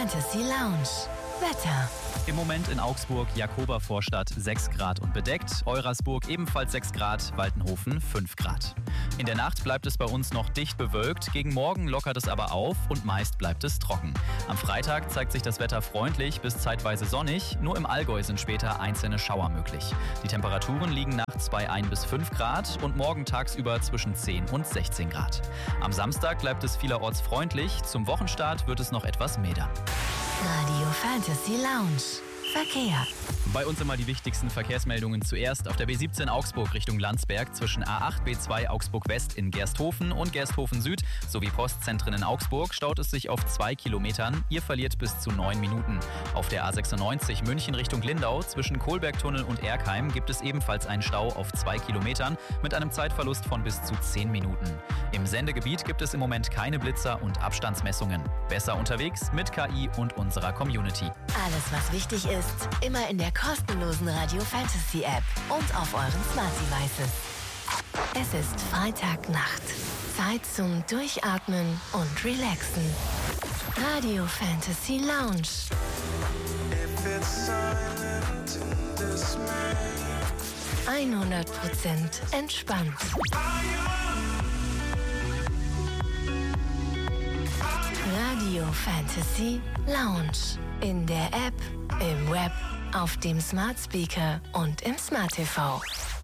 Fantasy Lounge. Wetter. Im Moment in Augsburg, Jakobervorstadt 6 Grad und bedeckt, Eurasburg ebenfalls 6 Grad, Waltenhofen 5 Grad. In der Nacht bleibt es bei uns noch dicht bewölkt, gegen Morgen lockert es aber auf und meist bleibt es trocken. Am Freitag zeigt sich das Wetter freundlich bis zeitweise sonnig, nur im Allgäu sind später einzelne Schauer möglich. Die Temperaturen liegen nachts bei 1 bis 5 Grad und morgen tagsüber zwischen 10 und 16 Grad. Am Samstag bleibt es vielerorts freundlich, zum Wochenstart wird es noch etwas milder. Radio Fantasy Lounge. Verkehr. Bei uns immer die wichtigsten Verkehrsmeldungen zuerst. Auf der B17 Augsburg Richtung Landsberg zwischen A8, B2 Augsburg West in Gersthofen und Gersthofen Süd sowie Postzentren in Augsburg staut es sich auf 2 Kilometern. Ihr verliert bis zu 9 Minuten. Auf der A96 München Richtung Lindau zwischen Kohlbergtunnel und Erkheim gibt es ebenfalls einen Stau auf 2 Kilometern mit einem Zeitverlust von bis zu 10 Minuten. Im Sendegebiet gibt es im Moment keine Blitzer und Abstandsmessungen. Besser unterwegs mit KI und unserer Community. Alles, was wichtig ist, immer in der kostenlosen Radio Fantasy App und auf euren Smart Devices. Es ist Freitagnacht. Zeit zum Durchatmen und Relaxen. Radio Fantasy Lounge. 100% entspannt. Radio Fantasy Lounge. In der App, im Web, auf dem Smart Speaker und im Smart TV.